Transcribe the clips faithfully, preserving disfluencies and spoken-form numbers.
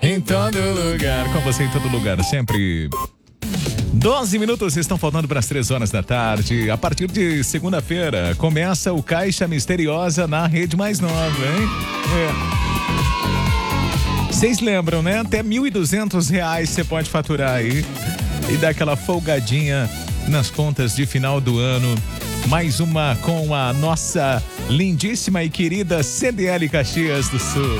Em todo lugar, com você em todo lugar, sempre. doze minutos estão faltando para as três horas da tarde. A partir de segunda-feira, começa o Caixa Misteriosa na Rede Mais Nova, hein? É. Vocês lembram, né? Até mil e duzentos reais você pode faturar aí e dar aquela folgadinha nas contas de final do ano. Mais uma com a nossa lindíssima e querida C D L Caxias do Sul.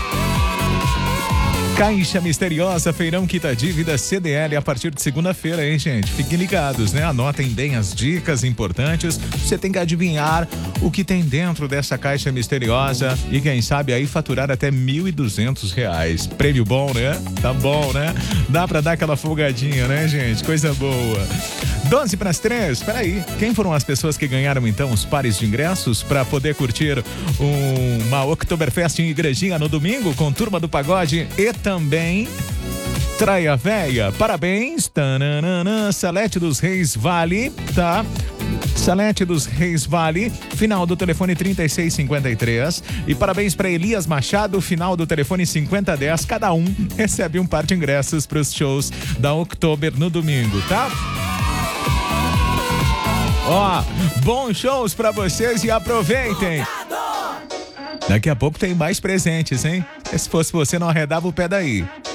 Caixa Misteriosa, Feirão Quita Dívida C D L a partir de segunda-feira, hein, gente? Fiquem ligados, né? Anotem bem as dicas importantes. Você tem que adivinhar o que tem dentro dessa Caixa Misteriosa e quem sabe aí faturar até mil e duzentos reais. Prêmio bom, né? Tá bom, né? Dá pra dar aquela folgadinha, né, gente? Coisa boa. doze para as três, peraí. Quem foram as pessoas que ganharam então os pares de ingressos para poder curtir uma Oktoberfest em Igrejinha no domingo com Turma do Pagode e também Traia Véia? Parabéns, tananana, Salete dos Reis Vale, tá? Salete dos Reis Vale, final do telefone trinta e seis cinquenta e três. E parabéns para Elias Machado, final do telefone cinquenta dez. Cada um recebe um par de ingressos para os shows da Oktober no domingo, tá? Ó, bons shows pra vocês e aproveitem. Daqui a pouco tem mais presentes, hein? Se fosse você, não arredava o pé daí.